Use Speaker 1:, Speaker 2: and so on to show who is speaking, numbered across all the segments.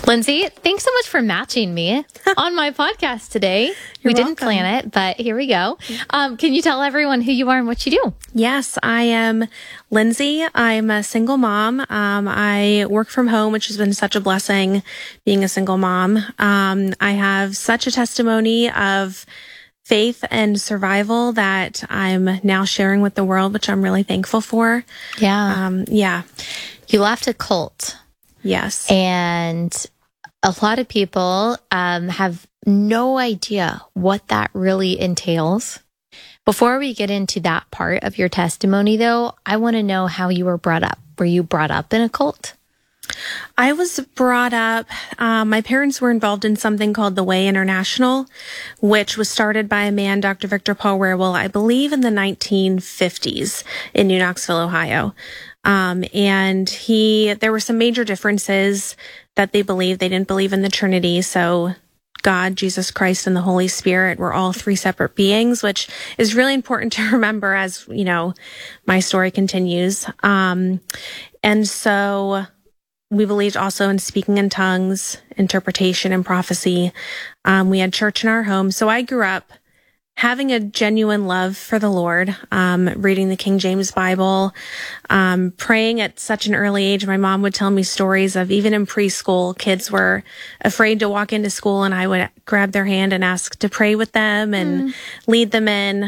Speaker 1: Lindsay, thanks so much for matching me on my podcast today. We didn't plan it, but here we go. Can you tell everyone who you are and what you do?
Speaker 2: Yes, I am Lindsay. I'm a single mom. I work from home, which has been such a blessing being a single mom. I have such a testimony of faith and survival that I'm now sharing with the world, which I'm really thankful for.
Speaker 1: Yeah. You left a cult.
Speaker 2: Yes.
Speaker 1: And a lot of people have no idea what that really entails. Before we get into that part of your testimony, though, I want to know how you were brought up. Were you brought up in a cult?
Speaker 2: I was brought up, my parents were involved in something called the Way International, which was started by a man, Dr. Victor Paul Wierwille, I believe in the 1950s in New Knoxville, Ohio. And there were some major differences that they believed. They didn't believe in the Trinity. So God, Jesus Christ, and the Holy Spirit were all three separate beings, which is really important to remember as, my story continues. And so we believed also in speaking in tongues, interpretation, and prophecy. We had church in our home. So I grew up having a genuine love for the Lord, reading the King James Bible, praying at such an early age. My mom would tell me stories of even in preschool, kids were afraid to walk into school, and I would grab their hand and ask to pray with them and lead them in.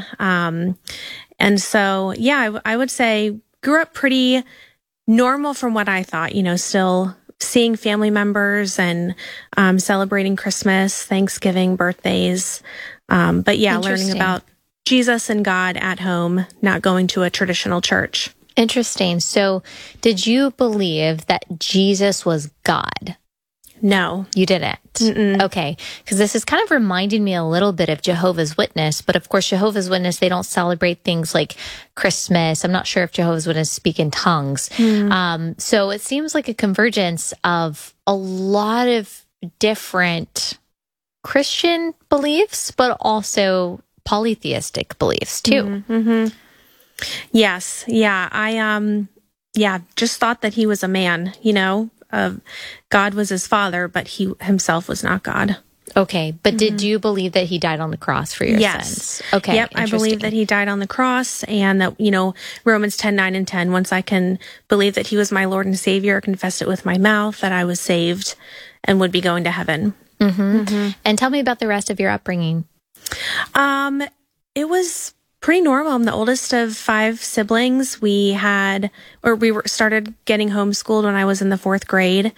Speaker 2: And so, I would say grew up pretty normal from what I thought, still seeing family members and celebrating Christmas, Thanksgiving, birthdays. But learning about Jesus and God at home, not going to a traditional church.
Speaker 1: Interesting. So did you believe that Jesus was God?
Speaker 2: No.
Speaker 1: You didn't?
Speaker 2: Mm-mm.
Speaker 1: Okay. Because this is kind of reminding me a little bit of Jehovah's Witness. But of course, Jehovah's Witness, they don't celebrate things like Christmas. I'm not sure if Jehovah's Witness speak in tongues. So it seems like a convergence of a lot of different Christian beliefs, but also polytheistic beliefs too.
Speaker 2: Mm-hmm. Yes. Yeah. I, just thought that he was a man, God was his father, but he himself was not God.
Speaker 1: Okay. But did you believe that he died on the cross for your sins? Okay.
Speaker 2: Yep. I believe that he died on the cross, and that, Romans 10:9 and 10, once I can believe that he was my Lord and Savior, confessed it with my mouth, that I was saved and would be going to heaven.
Speaker 1: And tell me about the rest of your upbringing.
Speaker 2: It was pretty normal. I'm the oldest of 5 siblings. We started getting homeschooled when I was in the 4th grade.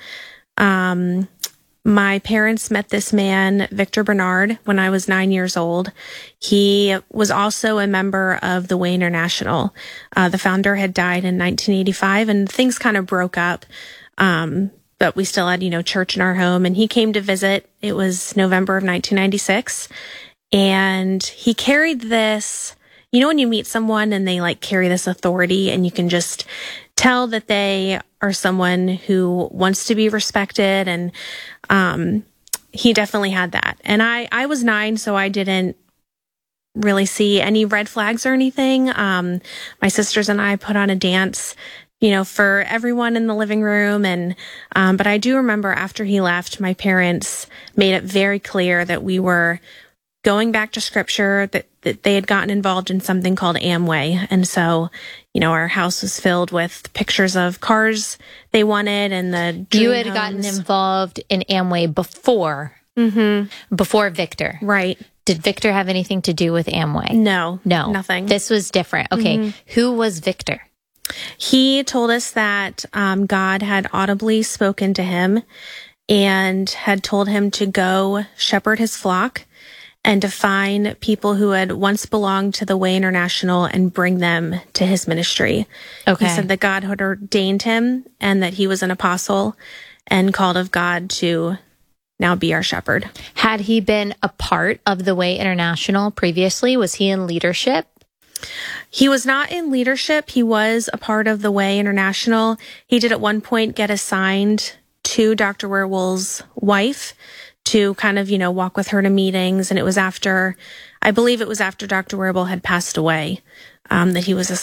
Speaker 2: My parents met this man, Victor Bernard, when I was 9 years old. He was also a member of the Way International. The founder had died in 1985, and things kind of broke up. But we still had, church in our home, and he came to visit. It was November of 1996. And he carried this, when you meet someone and they carry this authority, and you can just tell that they are someone who wants to be respected. And, he definitely had that. And I was 9, so I didn't really see any red flags or anything. My sisters and I put on a dance, for everyone in the living room. And, but I do remember after he left, my parents made it very clear that we were going back to scripture, that they had gotten involved in something called Amway. And so, our house was filled with pictures of cars they wanted and the dream
Speaker 1: You had
Speaker 2: homes.
Speaker 1: gotten involved in Amway before Victor.
Speaker 2: Right.
Speaker 1: Did Victor have anything to do with Amway?
Speaker 2: No, nothing.
Speaker 1: This was different. Okay. Who was Victor?
Speaker 2: He told us that God had audibly spoken to him and had told him to go shepherd his flock and to find people who had once belonged to the Way International and bring them to his ministry.
Speaker 1: Okay.
Speaker 2: He said that God had ordained him and that he was an apostle and called of God to now be our shepherd.
Speaker 1: Had he been a part of the Way International previously? Was he in leadership?
Speaker 2: He was not in leadership. He was a part of the Way International. He did at one point get assigned to Dr. Wierwille's wife to kind of, walk with her to meetings. And I believe it was after Dr. Wierwille had passed away, that he was